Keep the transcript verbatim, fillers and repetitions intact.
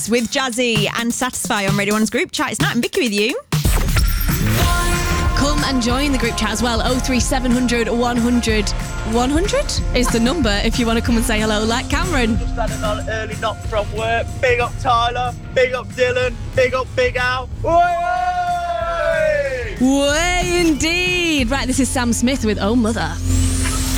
with Jazzy and Satisfy on Radio one's group chat. It's Nat and Vicky with you. Come and join the group chat as well. oh three seven hundred one hundred one hundred is the number if you want to come and say hello like Cameron. Just had an early knock from work. Big up Tyler, big up Dylan, big up Big Al. Way! Way indeed. Right, this is Sam Smith with Oh Mother.